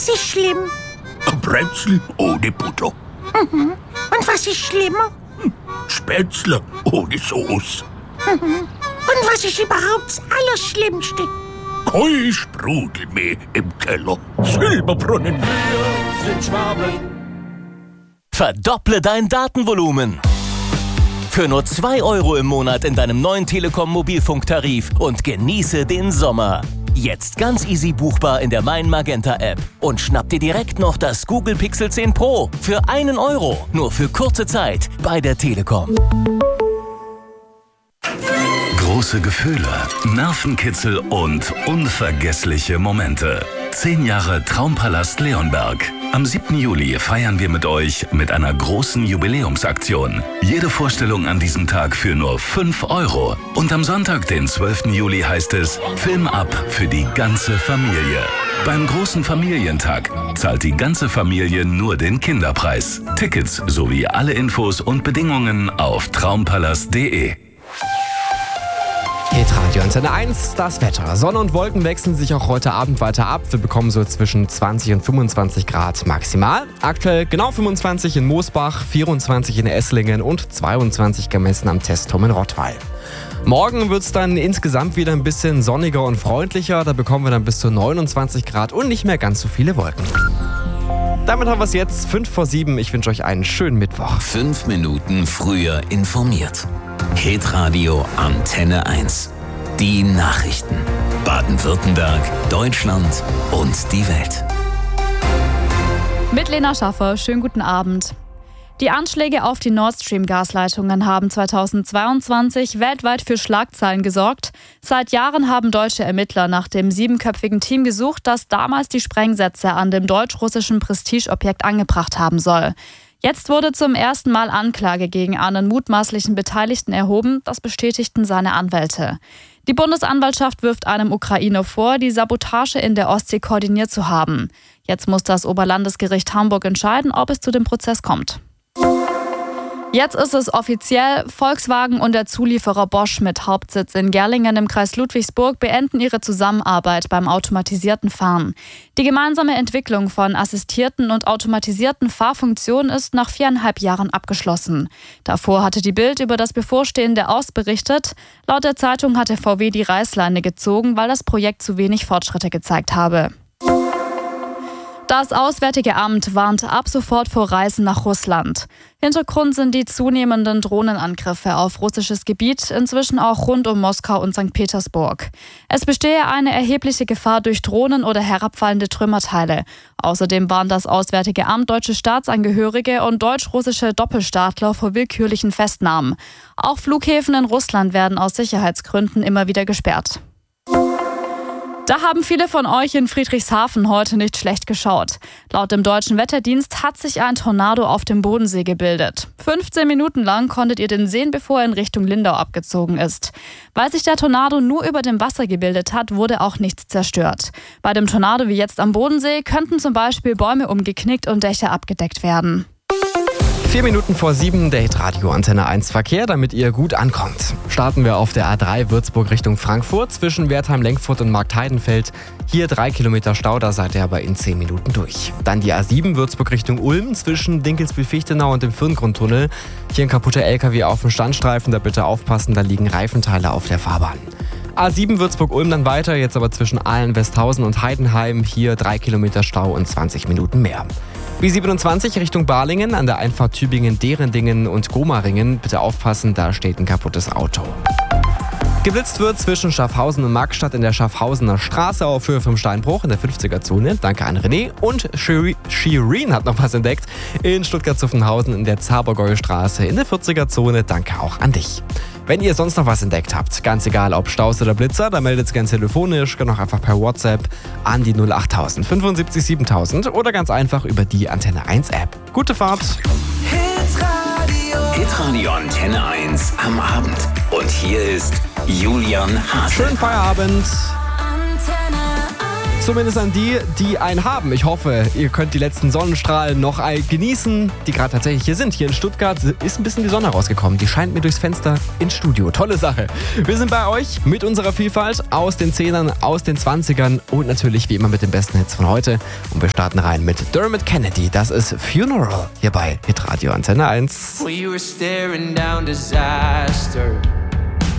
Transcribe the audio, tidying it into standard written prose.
Was ist schlimm? Ein Brezel ohne Butter. Und was ist schlimmer? Spätzle ohne Sauce. Und was ist überhaupt das Allerschlimmste? Kein Sprudel mehr im Keller. Silberbrunnen. Wir sind Schwaben. Verdopple dein Datenvolumen. Für nur 2 € im Monat in deinem neuen Telekom-Mobilfunktarif und genieße den Sommer. Jetzt ganz easy buchbar in der Mein Magenta App. Und schnapp dir direkt noch das Google Pixel 10 Pro für 1 €. Nur für kurze Zeit bei der Telekom. Große Gefühle, Nervenkitzel und unvergessliche Momente. 10 Jahre Traumpalast Leonberg. Am 7. Juli feiern wir mit euch mit einer großen Jubiläumsaktion. Jede Vorstellung an diesem Tag für nur 5 €. Und am Sonntag, den 12. Juli, heißt es Film ab für die ganze Familie. Beim großen Familientag zahlt die ganze Familie nur den Kinderpreis. Tickets sowie alle Infos und Bedingungen auf traumpalast.de. Hitradio Antenne 1, das Wetter. Sonne und Wolken wechseln sich auch heute Abend weiter ab. Wir bekommen so zwischen 20 und 25 Grad maximal. Aktuell genau 25 in Moosbach, 24 in Esslingen und 22 gemessen am Testturm in Rottweil. Morgen wird es dann insgesamt wieder ein bisschen sonniger und freundlicher. Da bekommen wir dann bis zu 29 Grad und nicht mehr ganz so viele Wolken. Damit haben wir es jetzt 5 vor 7. Ich wünsche euch einen schönen Mittwoch. 5 Minuten früher informiert. Hitradio Antenne 1. Die Nachrichten. Baden-Württemberg, Deutschland und die Welt. Mit Lena Schaffer, schönen guten Abend. Die Anschläge auf die Nord Stream-Gasleitungen haben 2022 weltweit für Schlagzeilen gesorgt. Seit Jahren haben deutsche Ermittler nach dem 7-köpfigen Team gesucht, das damals die Sprengsätze an dem deutsch-russischen Prestigeobjekt angebracht haben soll. Jetzt wurde zum ersten Mal Anklage gegen einen mutmaßlichen Beteiligten erhoben, das bestätigten seine Anwälte. Die Bundesanwaltschaft wirft einem Ukrainer vor, die Sabotage in der Ostsee koordiniert zu haben. Jetzt muss das Oberlandesgericht Hamburg entscheiden, ob es zu dem Prozess kommt. Jetzt ist es offiziell, Volkswagen und der Zulieferer Bosch mit Hauptsitz in Gerlingen im Kreis Ludwigsburg beenden ihre Zusammenarbeit beim automatisierten Fahren. Die gemeinsame Entwicklung von assistierten und automatisierten Fahrfunktionen ist nach 4,5 Jahren abgeschlossen. Davor hatte die Bild über das bevorstehende Aus berichtet. Laut der Zeitung hatte VW die Reißleine gezogen, weil das Projekt zu wenig Fortschritte gezeigt habe. Das Auswärtige Amt warnt ab sofort vor Reisen nach Russland. Hintergrund sind die zunehmenden Drohnenangriffe auf russisches Gebiet, inzwischen auch rund um Moskau und St. Petersburg. Es bestehe eine erhebliche Gefahr durch Drohnen oder herabfallende Trümmerteile. Außerdem warnt das Auswärtige Amt deutsche Staatsangehörige und deutsch-russische Doppelstaatler vor willkürlichen Festnahmen. Auch Flughäfen in Russland werden aus Sicherheitsgründen immer wieder gesperrt. Da haben viele von euch in Friedrichshafen heute nicht schlecht geschaut. Laut dem Deutschen Wetterdienst hat sich ein Tornado auf dem Bodensee gebildet. 15 Minuten lang konntet ihr den sehen, bevor er in Richtung Lindau abgezogen ist. Weil sich der Tornado nur über dem Wasser gebildet hat, wurde auch nichts zerstört. Bei dem Tornado wie jetzt am Bodensee könnten zum Beispiel Bäume umgeknickt und Dächer abgedeckt werden. 4 Minuten vor 7, der Hitradio Antenne 1 Verkehr, damit ihr gut ankommt. Starten wir auf der A3 Würzburg Richtung Frankfurt zwischen Wertheim-Lenkfurt und Marktheidenfeld. Hier 3 Kilometer Stau, da seid ihr aber in 10 Minuten durch. Dann die A7 Würzburg Richtung Ulm zwischen Dinkelsbühl-Fichtenau und dem Firngrundtunnel. Hier ein kaputter LKW auf dem Standstreifen, da bitte aufpassen, da liegen Reifenteile auf der Fahrbahn. A7 Würzburg-Ulm dann weiter, jetzt aber zwischen Aalen-Westhausen und Heidenheim. Hier 3 Kilometer Stau und 20 Minuten mehr. B27 Richtung Balingen an der Einfahrt Tübingen-Derendingen und Gomaringen. Bitte aufpassen, da steht ein kaputtes Auto. Geblitzt wird zwischen Schaffhausen und Markstadt in der Schaffhausener Straße auf Höhe vom Steinbruch in der 50er-Zone. Danke an René. Und Shirin hat noch was entdeckt in Stuttgart-Zuffenhausen in der Zabergäu Straße in der 40er-Zone. Danke auch an dich. Wenn ihr sonst noch was entdeckt habt, ganz egal ob Staus oder Blitzer, dann meldet es gerne telefonisch, gerne auch einfach per WhatsApp an die 08000 75 7000 oder ganz einfach über die Antenne 1 App. Gute Fahrt! Hitradio Antenne 1 am Abend. Und hier ist Julian Hase. Schönen Feierabend! Zumindest an die, die einen haben. Ich hoffe, ihr könnt die letzten Sonnenstrahlen noch genießen, die gerade tatsächlich hier sind. Hier in Stuttgart ist ein bisschen die Sonne rausgekommen. Die scheint mir durchs Fenster ins Studio. Tolle Sache. Wir sind bei euch mit unserer Vielfalt aus den 10ern, aus den 20ern und natürlich wie immer mit den besten Hits von heute. Und wir starten rein mit Dermot Kennedy. Das ist Funeral hier bei Hitradio Antenne 1. We were staring down disaster.